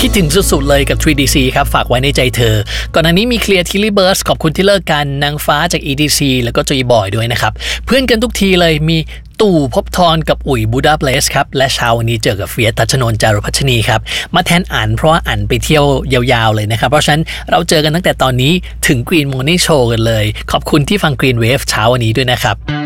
คิดถึงสุดๆเลยกับ 3DC ครับฝากไว้ในใจเธอก่อนหน้านี้มีเคลียร์ทิลลี่เบิร์สขอบคุณที่เลิกกันนางฟ้าจาก EDC แล้วก็จอยบอยด้วยนะครับเพื่อนกันทุกทีเลยมีตู่ภพบทรกับอุ๋ยบูดาเบสครับและเช้าวันนี้เจอกับเฟียสทัชนนท์จารุพัชนีครับมาแทนอั๋นเพราะว่าอั๋นไปเที่ยวยาวๆเลยนะครับเพราะฉะนั้นเราเจอกันตั้งแต่ตอนนี้ถึง Green Morning Show กันเลยขอบคุณที่ฟัง Green Wave เช้าวันนี้ด้วยนะครับ